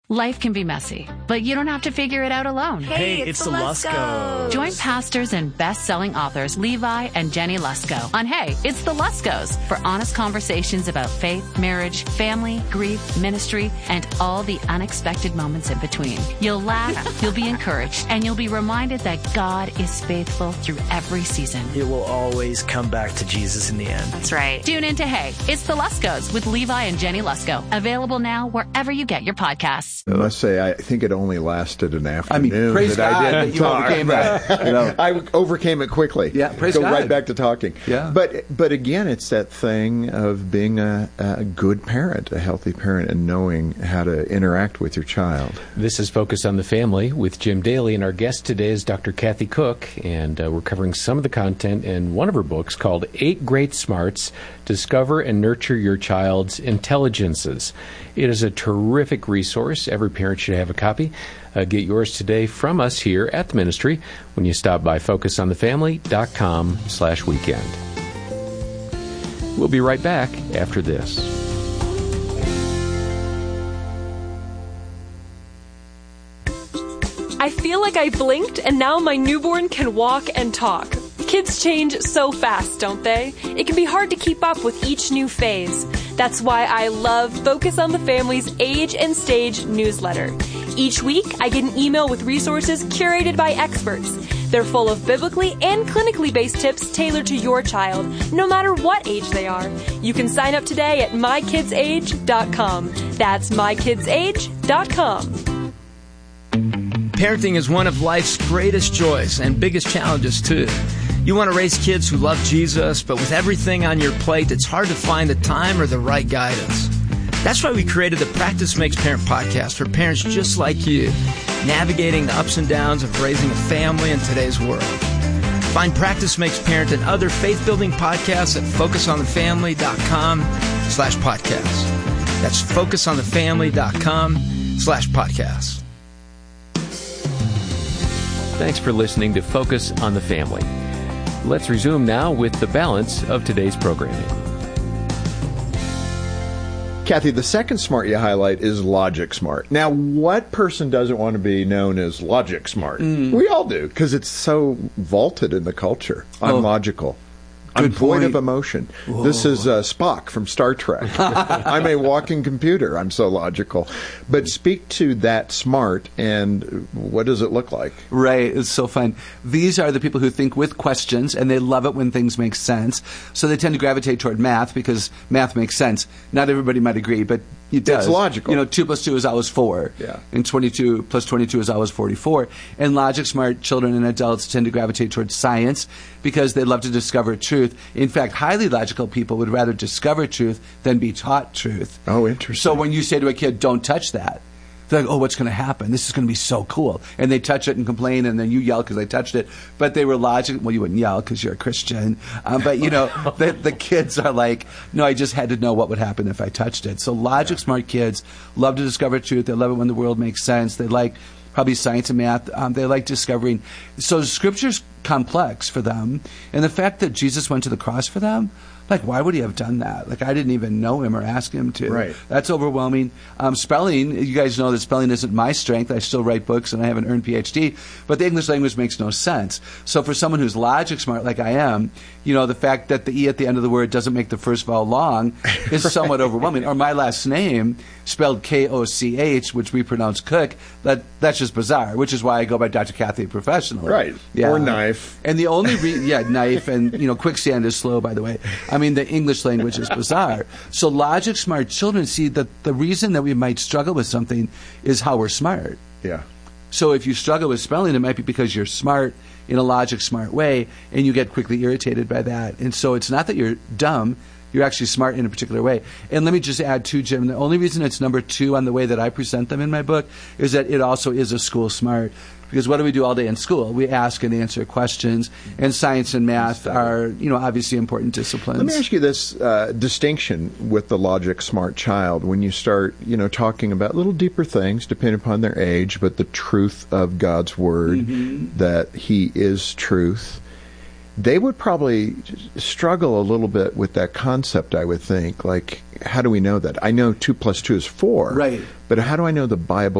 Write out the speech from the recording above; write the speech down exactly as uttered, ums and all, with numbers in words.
Life can be messy, but you don't have to figure it out alone. Hey, it's, it's the Luskos. Join pastors and best-selling authors Levi and Jenny Lusko on Hey, It's the Luskos for honest conversations about faith, marriage, family, grief, ministry, and all the unexpected moments in between. You'll laugh, you'll be encouraged, and you'll be reminded that God is faithful through every season. It will always come back to Jesus in the end. That's right. Tune in to Hey, It's the Luskos with Levi and Jenny Lusko. Available now wherever you get your podcasts. I must say, I think it only lasted an afternoon. I mean, praise that God I didn't that you talk. overcame that. You know. I overcame it quickly. Yeah, praise Go God. right back to talking. Yeah. But but again, it's that thing of being a, a good parent, a healthy parent, and knowing how to interact with your child. This is Focus on the Family with Jim Daly, and our guest today is Doctor Kathy Cook, and uh, we're covering some of the content in one of her books called Eight Great Smarts, Discover and Nurture Your Child's Intelligences. It is a terrific resource. Every parent should have a copy. Uh, get yours today from us here at the ministry when you stop by focus on the family dot com slash weekend. We'll be right back after this. I feel like I blinked and now my newborn can walk and talk. Kids change so fast, don't they? It can be hard to keep up with each new phase. That's why I love Focus on the Family's Age and Stage newsletter. Each week, I get an email with resources curated by experts. They're full of biblically and clinically based tips tailored to your child, no matter what age they are. You can sign up today at my kids age dot com. That's my kids age dot com. Parenting is one of life's greatest joys and biggest challenges, too. You want to raise kids who love Jesus, but with everything on your plate, it's hard to find the time or the right guidance. That's why we created the Practice Makes Parent podcast for parents just like you, navigating the ups and downs of raising a family in today's world. Find Practice Makes Parent and other faith-building podcasts at focus on the family dot com slash podcast. That's focus on the family dot com slash podcast. Thanks for listening to Focus on the Family. Let's resume now with the balance of today's programming. Kathy, the second smart you highlight is logic smart. Now, what person doesn't want to be known as logic smart? Mm. We all do, because it's so vaulted in the culture. I'm oh. logical. I'm void of emotion. Whoa. This is uh, Spock from Star Trek. I'm a walking computer. I'm so logical. But speak to that smart, and what does it look like? Right. It's so fun. These are the people who think with questions, and they love it when things make sense. So they tend to gravitate toward math because math makes sense. Not everybody might agree, but it does. It's logical. You know, two plus two is always four. Yeah. And twenty-two plus twenty-two is always forty-four. And logic smart children and adults tend to gravitate towards science because they love to discover truth. In fact, highly logical people would rather discover truth than be taught truth. Oh, interesting. So when you say to a kid, don't touch that, they're like, oh, what's going to happen? This is going to be so cool. And they touch it and complain, and then you yell because they touched it. But they were logical. Well, you wouldn't yell because you're a Christian. Um, but, you know, the, the kids are like, no, I just had to know what would happen if I touched it. So logic-smart kids love to discover truth. They love it when the world makes sense. They like probably science and math. Um, they like discovering. So Scripture's complex for them. And the fact that Jesus went to the cross for them, like, why would he have done that? Like, I didn't even know him or ask him to. Right. That's overwhelming. Um, spelling, you guys know that spelling isn't my strength. I still write books and I have an earned P H D, but the English language makes no sense. So for someone who's logic smart like I am, you know, the fact that the E at the end of the word doesn't make the first vowel long is right. somewhat overwhelming. Or my last name, spelled K O C H, which we pronounce Cook, that that's just bizarre, which is why I go by Doctor Kathy professionally. Right. Yeah. Or knife. And the only re- yeah, knife, and, you know, quicksand is slow, by the way. I mean, the English language is bizarre. So logic smart children see that the reason that we might struggle with something is how we're smart. Yeah. So if you struggle with spelling, it might be because you're smart in a logic smart way, and you get quickly irritated by that. And so it's not that you're dumb. You're actually smart in a particular way. And let me just add, too, Jim, the only reason it's number two on the way that I present them in my book is that it also is a school smart. Because what do we do all day in school? We ask and answer questions, and science and math are, you know, obviously important disciplines. Let me ask you this uh, distinction with the logic smart child when you start, you know, talking about little deeper things depending upon their age, but the truth of God's Word, mm-hmm. that He is truth. They would probably struggle a little bit with that concept, I would think. Like, how do we know that? I know two plus two is four. Right. But how do I know the Bible